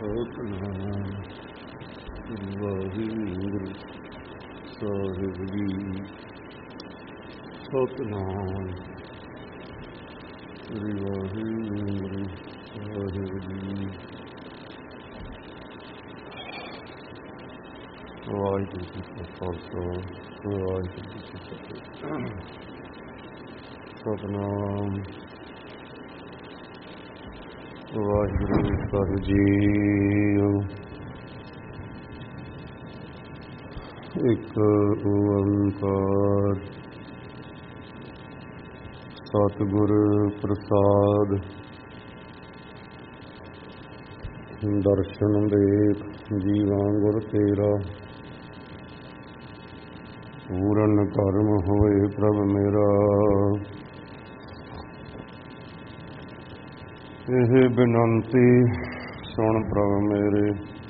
ਸਤਿਨਾਮ ਵਾਹਿਗੁਰੂ ਸਾਹਿਬ ਜੀ। ਸਤਿਨਾਮ ਵਾਹਿਗੁਰੂ ਸਾਹਿਬ ਜੀ। ਵਾਹਿਗੁਰੂ ਜੀ ਕਾ ਖਾਲਸਾ, ਵਾਹਿਗੁਰੂ ਜੀ ਕੀ ਫਤਿਹ। ਸਤਿਨਾਮ ਵਾਹਿਗੁਰੂ ਸਾਹਿਬ ਜੀ। ਇੱਕ ਓੰਕਾਰ ਸਤਿਗੁਰ ਪ੍ਰਸਾਦ। ਦਰਸ਼ਨ ਦੇਖ ਜੀਵਾਂ ਗੁਰ ਤੇਰਾ, ਪੂਰਨ ਕਰਮ ਹੋਏ ਪ੍ਰਭ ਮੇਰਾ। ਇਹ ਬੇਨੰਤੀ ਸੁਣ ਪ੍ਰਭ ਮੇਰੇ,